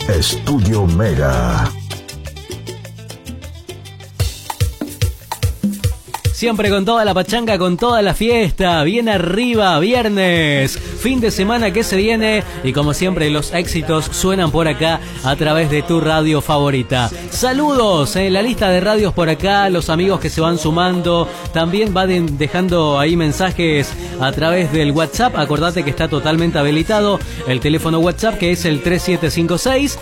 Estudio Mega. Siempre con toda la pachanga, con toda la fiesta, bien arriba, viernes, fin de semana que se viene y como siempre los éxitos suenan por acá a través de tu radio favorita. Saludos en la lista de radios por acá, los amigos que se van sumando, también van dejando ahí mensajes a través del WhatsApp, acordate que está totalmente habilitado el teléfono WhatsApp que es el 3756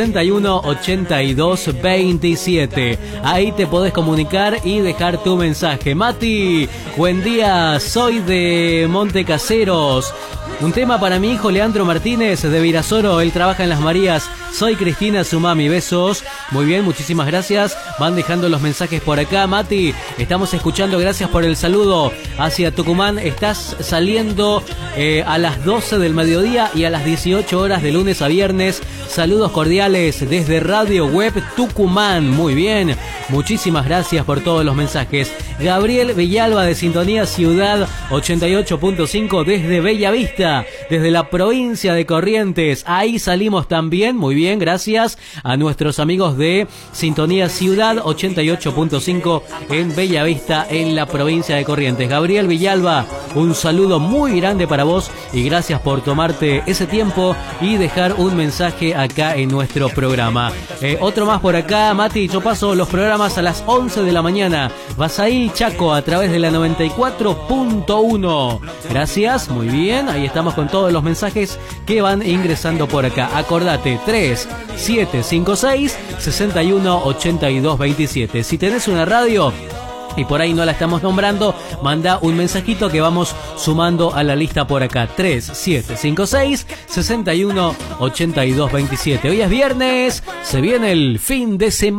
618227. Ahí te podés comunicar y dejar tu mensaje. Mati, buen día, soy de Montecaseros. Un tema para mi hijo Leandro Martínez de Virasoro, él trabaja en Las Marías. Soy Cristina, su mami, besos. Muy bien, muchísimas gracias. Van dejando los mensajes por acá. Mati, estamos escuchando, gracias por el saludo hacia Tucumán. Estás saliendo a las 12 del mediodía y a las 18 horas de lunes a viernes. Saludos cordiales desde Radio Web Tucumán. Muy bien, muchísimas gracias por todos los mensajes. Gabriel Villalba de Sintonía Ciudad 88.5 desde Bellavista, desde la provincia de Corrientes. Ahí salimos también, muy bien, gracias a nuestros amigos de Sintonía Ciudad 88.5 en Bellavista, en la provincia de Corrientes. Gabriel Villalba, un saludo muy grande para vos y gracias por tomarte ese tiempo y dejar un mensaje acá en nuestro programa. Otro más por acá, Mati, yo paso los programas a las 11 de la mañana. Basail Chaco a través de la 94.1. Gracias, muy bien, ahí estamos con todos los mensajes que van ingresando por acá. Acordate, 3756 618227. Si tenés una radio y por ahí no la estamos nombrando, manda un mensajito que vamos sumando a la lista por acá. 3756 618227. Hoy es viernes, se viene el fin de semana.